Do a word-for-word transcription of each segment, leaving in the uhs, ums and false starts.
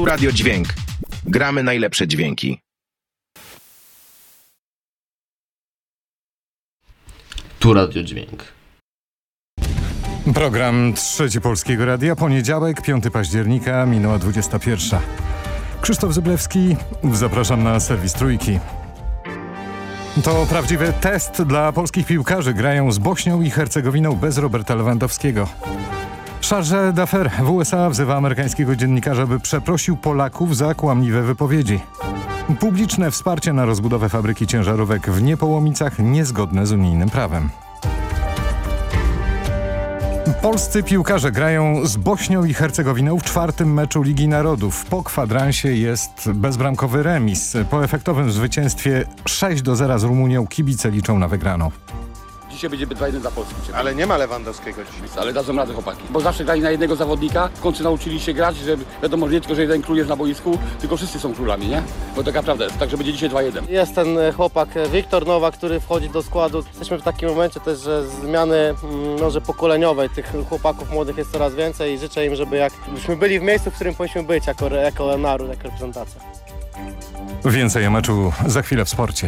Tu Radio Dźwięk. Gramy najlepsze dźwięki. Tu Radio Dźwięk. Program Trzeci Polskiego Radia, poniedziałek, piątego października, minęła dwudziesta pierwsza. Krzysztof Zyblewski, zapraszam na serwis Trójki. To prawdziwy test dla polskich piłkarzy. Grają z Bośnią i Hercegowiną bez Roberta Lewandowskiego. Charge d'affaires w U S A wzywa amerykańskiego dziennikarza, by przeprosił Polaków za kłamliwe wypowiedzi. Publiczne wsparcie na rozbudowę fabryki ciężarówek w Niepołomicach niezgodne z unijnym prawem. Polscy piłkarze grają z Bośnią i Hercegowiną w czwartym meczu Ligi Narodów. Po kwadransie jest bezbramkowy remis. Po efektowym zwycięstwie sześć do zera z Rumunią kibice liczą na wygraną. Dzisiaj będzie dwa jeden dla Polski. Ale nie ma Lewandowskiego dzisiaj. Ale dadzą radę chłopaki. Bo zawsze grali na jednego zawodnika, w końcu nauczyli się grać, że wiadomo, że nie tylko, że jeden król jest na boisku, tylko wszyscy są królami, nie? Bo taka prawda jest. Także będzie dzisiaj dwa jeden. Jest ten chłopak Wiktor Nowak, który wchodzi do składu. Jesteśmy w takim momencie też, że zmiany może pokoleniowej tych chłopaków młodych jest coraz więcej i życzę im, żeby jakbyśmy byli w miejscu, w którym powinniśmy być jako, jako naród, jako reprezentacja. Więcej o meczu za chwilę w sporcie.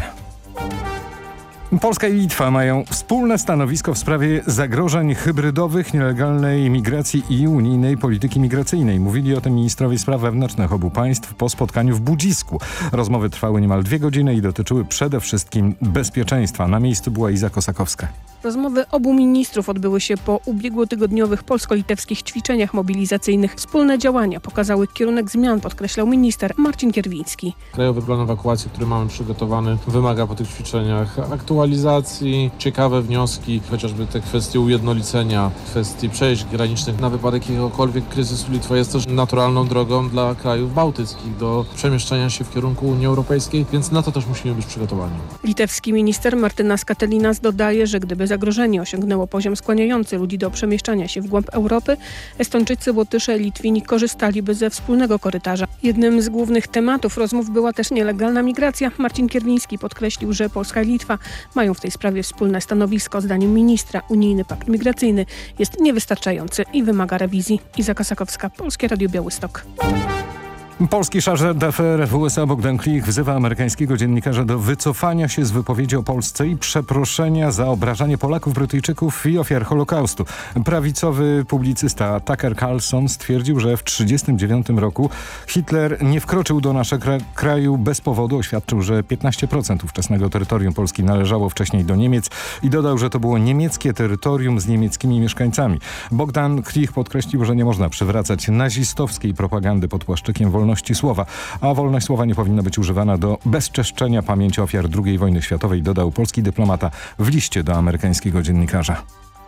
Polska i Litwa mają wspólne stanowisko w sprawie zagrożeń hybrydowych, nielegalnej migracji i unijnej polityki migracyjnej. Mówili o tym ministrowie spraw wewnętrznych obu państw po spotkaniu w Budzisku. Rozmowy trwały niemal dwie godziny i dotyczyły przede wszystkim bezpieczeństwa. Na miejscu była Iza Kosakowska. Rozmowy obu ministrów odbyły się po ubiegłotygodniowych polsko-litewskich ćwiczeniach mobilizacyjnych. Wspólne działania pokazały kierunek zmian, podkreślał minister Marcin Kierwiński. Krajowy plan ewakuacji, który mamy przygotowany, wymaga po tych ćwiczeniach aktualizacji, ciekawe wnioski, chociażby te kwestie ujednolicenia, kwestii przejść granicznych. Na wypadek jakiegokolwiek kryzysu Litwa jest też naturalną drogą dla krajów bałtyckich do przemieszczania się w kierunku Unii Europejskiej, więc na to też musimy być przygotowani. Litewski minister Martynas Katelinas dodaje, że gdyby zagrożenie osiągnęło poziom skłaniający ludzi do przemieszczania się w głąb Europy, Estończycy, Łotysze i Litwini korzystaliby ze wspólnego korytarza. Jednym z głównych tematów rozmów była też nielegalna migracja. Marcin Kierwiński podkreślił, że Polska i Litwa mają w tej sprawie wspólne stanowisko. Zdaniem ministra unijny pakt migracyjny jest niewystarczający i wymaga rewizji. Iza Kosakowska, Polskie Radio Białystok. Polski charge d'affaires w U S A Bogdan Klich wzywa amerykańskiego dziennikarza do wycofania się z wypowiedzi o Polsce i przeproszenia za obrażanie Polaków, Brytyjczyków i ofiar Holokaustu. Prawicowy publicysta Tucker Carlson stwierdził, że w tysiąc dziewięćset trzydziestym dziewiątym roku Hitler nie wkroczył do naszego kraju bez powodu. Oświadczył, że piętnaście procent ówczesnego terytorium Polski należało wcześniej do Niemiec i dodał, że to było niemieckie terytorium z niemieckimi mieszkańcami. Bogdan Klich podkreślił, że nie można przywracać nazistowskiej propagandy pod płaszczykiem wolności wolności słowa, a wolność słowa nie powinna być używana do bezczeszczenia pamięci ofiar drugiej wojny światowej, dodał polski dyplomata w liście do amerykańskiego dziennikarza.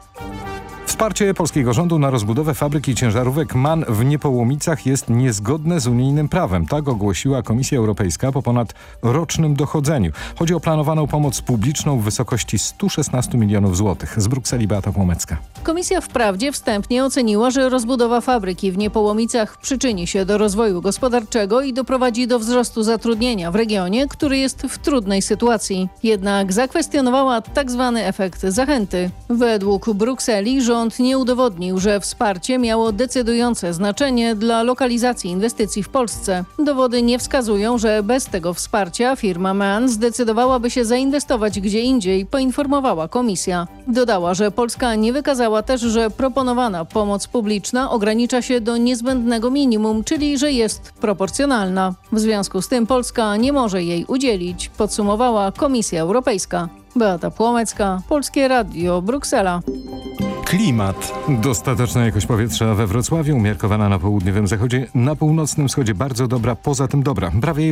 Wsparcie polskiego rządu na rozbudowę fabryki ciężarówek MAN w Niepołomicach jest niezgodne z unijnym prawem. Tak ogłosiła Komisja Europejska po ponad rocznym dochodzeniu. Chodzi o planowaną pomoc publiczną w wysokości stu szesnastu milionów złotych. Z Brukseli Beata Płomecka. Komisja wprawdzie wstępnie oceniła, że rozbudowa fabryki w Niepołomicach przyczyni się do rozwoju gospodarczego i doprowadzi do wzrostu zatrudnienia w regionie, który jest w trudnej sytuacji. Jednak zakwestionowała tak zwany efekt zachęty. Według Brukseli rząd nie udowodnił, że wsparcie miało decydujące znaczenie dla lokalizacji inwestycji w Polsce. Dowody nie wskazują, że bez tego wsparcia firma MAN zdecydowałaby się zainwestować gdzie indziej, poinformowała komisja. Dodała, że Polska nie wykazała też, że proponowana pomoc publiczna ogranicza się do niezbędnego minimum, czyli że jest proporcjonalna. W związku z tym Polska nie może jej udzielić, podsumowała Komisja Europejska. Beata Płomecka, Polskie Radio, Bruksela. Klimat. Dostateczna jakość powietrza we Wrocławiu, umiarkowana na południowym zachodzie, na północnym wschodzie bardzo dobra, poza tym dobra. Prawie